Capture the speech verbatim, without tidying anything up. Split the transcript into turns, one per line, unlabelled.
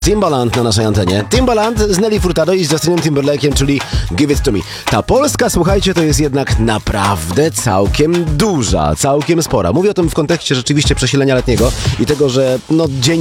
Timbaland na naszej antenie. Timbaland z Nelly Furtado i z Justinem Timberlake'iem, czyli Give It To Me. Ta Polska, słuchajcie, to jest jednak naprawdę całkiem duża, całkiem spora. Mówię o tym w kontekście rzeczywiście przesilenia letniego i tego, że no dzień